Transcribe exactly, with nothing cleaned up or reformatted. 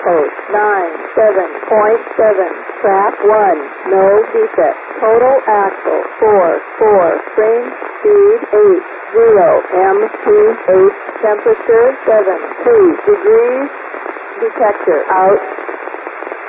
post nine seven point seven. Track one, no defect. Total axle four four. Frame speed eight zero. M P H temperature seven two degrees. Detector out.